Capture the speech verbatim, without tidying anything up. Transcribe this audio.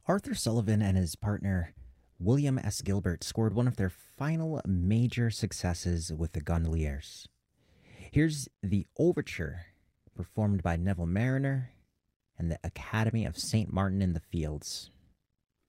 Arthur Sullivan and his partner William S. Gilbert scored one of their final major successes with the Gondoliers. Here's the overture performed by Neville Marriner and the Academy of Saint Martin in the Fields.